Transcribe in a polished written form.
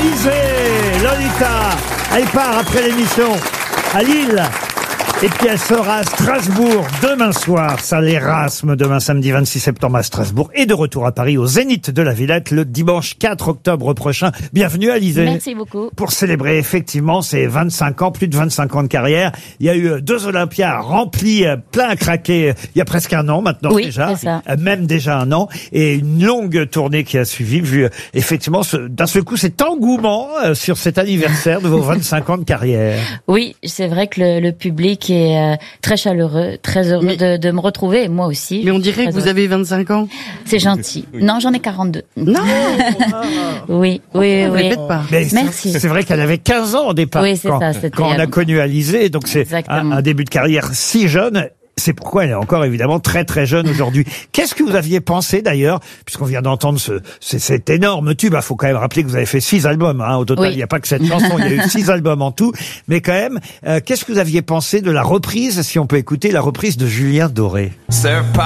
Alizée, Lolita, elle part après l'émission à Lille. Et puis elle sera à Strasbourg demain soir, ça l'Erasme, demain samedi 26 septembre à Strasbourg, et de retour à Paris au Zénith de la Villette le dimanche 4 octobre prochain. Bienvenue Alizée. Merci beaucoup. Pour célébrer effectivement ces 25 ans, plus de 25 ans de carrière, il y a eu 2 Olympias remplis, plein à craquer, il y a presque un an maintenant déjà, c'est ça. Même déjà un an, et une longue tournée qui a suivi, vu effectivement d'un seul coup cet engouement sur cet anniversaire de vos 25 ans de carrière. Oui, c'est vrai que le public est très chaleureux, très heureux de me retrouver, et moi aussi. Mais on dirait que vous avez 25 ans. C'est gentil. Oui. Non, j'en ai 42. Non. Oui. Répète pas. Mais Merci. C'est vrai qu'elle avait 15 ans au départ Oui, c'est ça, c'était quand on a connu Alizée, donc c'est un début de carrière si jeune. C'est pourquoi elle est encore évidemment très très jeune aujourd'hui. Qu'est-ce que vous aviez pensé d'ailleurs, puisqu'on vient d'entendre cet énorme tube, faut quand même rappeler que vous avez fait 6 albums, au total, il n'y a pas que cette chanson, il y a eu 6 albums en tout, mais quand même, qu'est-ce que vous aviez pensé de la reprise, si on peut écouter la reprise de Julien Doré?